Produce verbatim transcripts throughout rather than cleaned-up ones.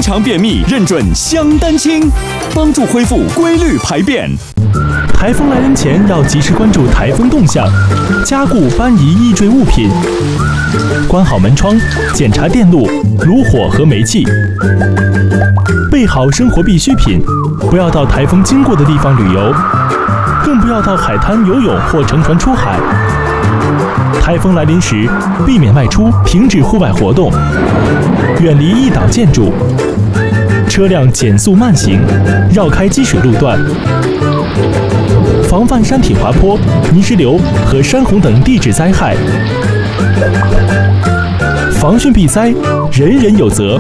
常便秘认准香丹清，帮助恢复规律排便。 台风来临前要及时关注台风动向，加固搬移易坠物品，关好门窗，检查电路、炉火和煤气，备好生活必需品，不要到台风经过的地方旅游，更不要到海滩游泳或乘船出海。台风来临时，避免外出，停止户外活动，远离易倒建筑，车辆减速慢行，绕开积水路段，防范山体滑坡、泥石流和山洪等地质灾害。防汛避灾，人人有责。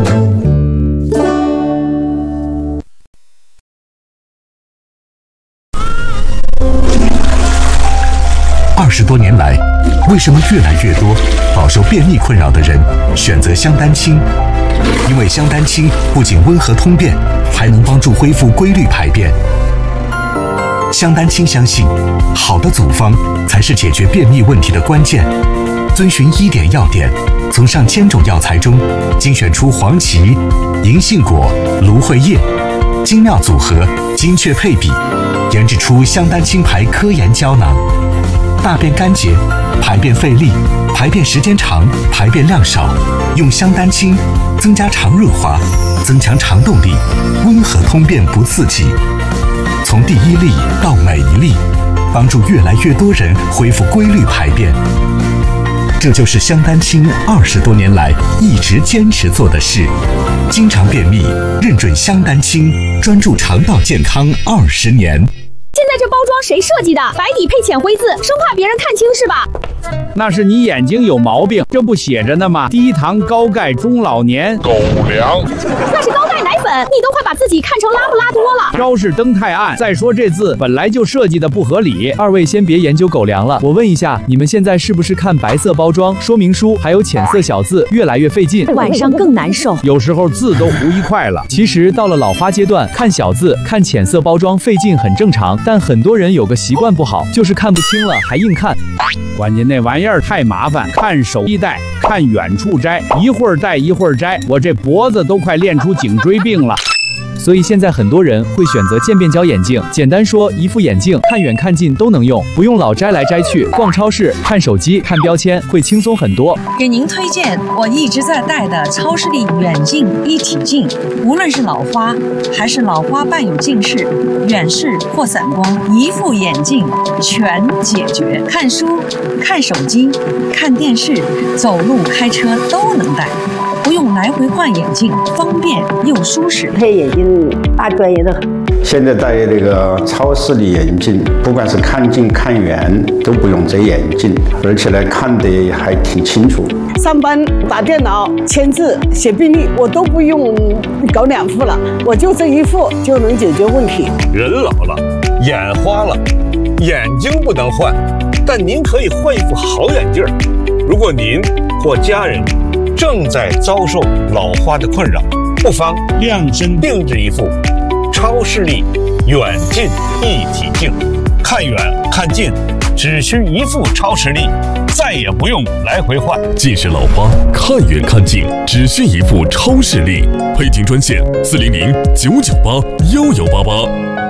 二十多年来，为什么越来越多饱受便秘困扰的人选择香丹清？因为香丹清不仅温和通便，还能帮助恢复规律排便。香丹清相信，好的组方才是解决便秘问题的关键。遵循医典要点，从上千种药材中精选出黄芪、银杏果、芦荟叶，精妙组合，精确配比，研制出香丹清牌科研胶囊。大便干结、排便费力、排便时间长、排便量少，用香丹清增加肠润滑，增强肠动力，温和通便不刺激。从第一粒到每一粒，帮助越来越多人恢复规律排便。这就是香丹清二十多年来一直坚持做的事。经常便秘，认准香丹清，专注肠道健康二十年。 现在这包装谁设计的？白底配浅灰字，生怕别人看清是吧？ 那是你眼睛有毛病，这不写着呢吗？低糖高钙中老年狗粮， 那是高钙奶粉，你都快把自己看成拉布拉多了。 标示灯太暗，再说这字本来就设计的不合理。二位先别研究狗粮了，我问一下，你们现在是不是看白色包装、说明书还有浅色小字越来越费劲， 晚上更难受？ 有时候字都糊一块了。其实到了老花阶段，看小字、看浅色包装费劲很正常，但很多人有个习惯不好，就是看不清了还硬看。关键那玩意儿太麻烦，看手一戴，看远处摘，一会儿戴一会儿摘，我这脖子都快练出颈椎病了。所以现在很多人会选择渐变焦眼镜，简单说，一副眼镜看远看近都能用，不用老摘来摘去，逛超市、看手机、看标签会轻松很多。 给您推荐我一直在戴的超视力远近一体镜，无论是老花还是老花伴有近视、远视或散光，一副眼镜全解决。看书、看手机、看电视、走路、开车都能戴。不用来回换眼镜，方便又舒适。 配眼镜大专业的很。 现在戴这个超视力眼镜，不管是看近看远都不用遮眼镜，而且呢看得还挺清楚。 上班打电脑、签字、写病历，我都不用搞两副了，我就这一副就能解决问题。 人老了，眼花了，眼睛不能换，但您可以换一副好眼镜。如果您或家人正在遭受老花的困扰，不妨量身定制一副超视力远近一体镜，看远看近只需一副超视力，再也不用来回换。 近视老花看远看近只需一副超视力，配镜专线四零零九九八幺幺八八。